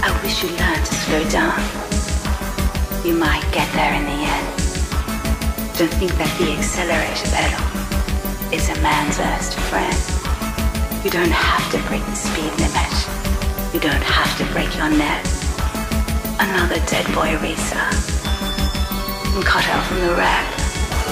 I wish you learned to slow down. You might get there in the end. Don't think that the accelerator pedal is a man's worst friend. You don't have to break the speed limit. You don't have to break your neck. Another dead boy racer. I'm cut out from the wreck.